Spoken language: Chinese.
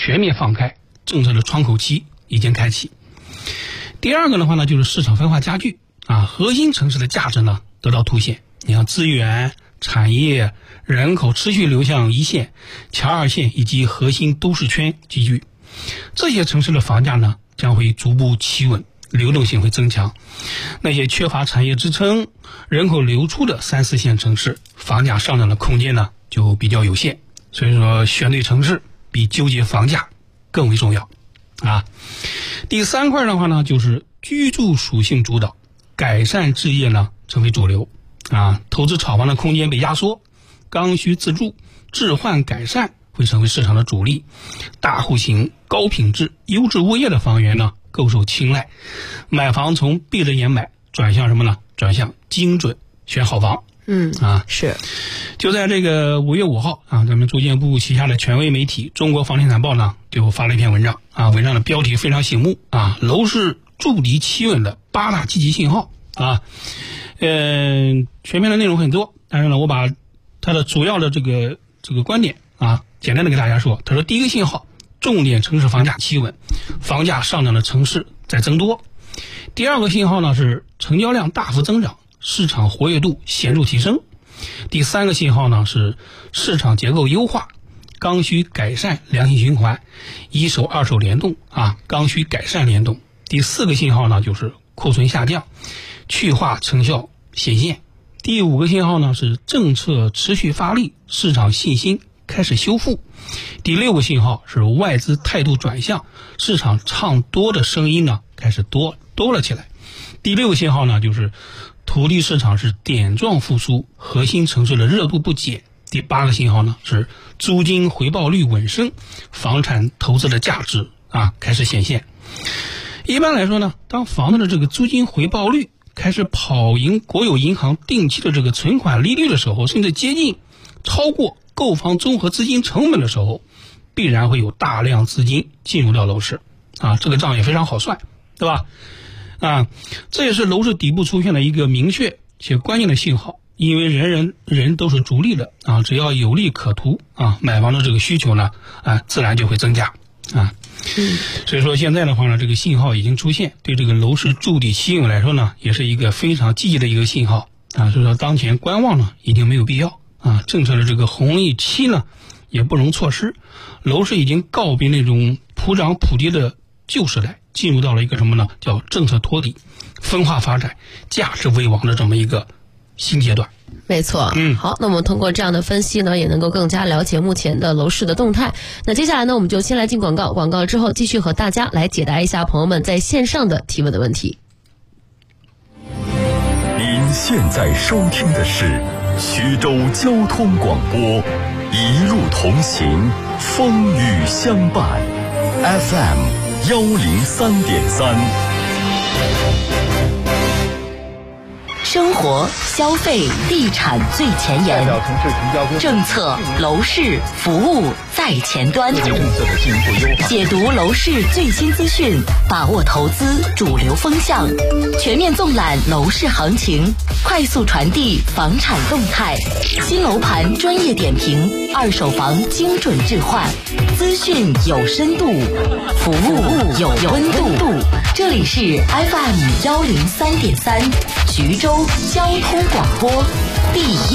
全面放开，政策的窗口期已经开启。第二个的话呢，就是市场分化加剧核心城市的价值呢得到凸显。你像资源、产业、人口持续流向一线、强二线以及核心都市圈集聚，这些城市的房价呢将会逐步企稳，流动性会增强。那些缺乏产业支撑、人口流出的3、4线城市，房价上涨的空间呢就比较有限。所以说，选对城市比纠结房价更为重要第三块的话呢，就是居住属性主导，改善置业呢成为主流投资炒房的空间被压缩，刚需自住、置换改善会成为市场的主力，大户型、高品质、优质物业的房源呢够受青睐，买房从闭着眼买转向什么呢？转向精准选好房。 是。 就在这个5月5号咱们住建部旗下的权威媒体《中国房地产报》呢就发了一篇文章文章的标题非常醒目楼市筑底企稳的8大积极信号全篇的内容很多，但是呢，我把它的主要的这个观点简单的给大家说。他说，第一个信号，重点城市房价企稳，房价上涨的城市在增多。第二个信号呢是成交量大幅增长，市场活跃度显著提升。第三个信号呢是市场结构优化，刚需改善良性循环，一手二手联动刚需改善联动。第四个信号呢就是库存下降，去化成效显现。第五个信号呢是政策持续发力，市场信心开始修复。第六个信号是外资态度转向，市场唱多的声音呢开始多了起来。第六个信号呢就是土地市场是点状复苏，核心城市的热度不减。第八个信号呢是租金回报率稳升，房产投资的价值开始显现。一般来说呢，当房子的这个租金回报率开始跑赢国有银行定期的这个存款利率的时候，甚至接近超过购房综合资金成本的时候，必然会有大量资金进入到楼市这个账也非常好算，对吧这也是楼市底部出现了一个明确且关键的信号。因为人都是逐利的只要有利可图买房的这个需求呢自然就会增加所以说现在的话呢，这个信号已经出现，对这个楼市筑底企稳来说呢，也是一个非常积极的一个信号所以说当前观望呢已经没有必要政策的这个红利期呢也不容错失，楼市已经告别那种普涨普跌的旧时代，进入到了一个什么呢？叫政策托底、分化发展、价值为王的这么一个新阶段。 没错。好，那我们通过这样的分析呢，也能够更加了解目前的楼市的动态。那接下来呢，我们就先来进广告，广告之后继续和大家来解答一下朋友们在线上的提问的问题。 您现在收听的是徐州交通广播，一路同行，风雨相伴， FM103.3。 生活、消费、地产最前沿，政策、楼市、服务在前端，解读楼市最新资讯，把握投资主流风向，全面纵览楼市行情，快速传递房产动态，新楼盘专业点评，二手房精准置换，资讯有深度，服务有温度。这里是 FM103.3 徐州交通广播第一。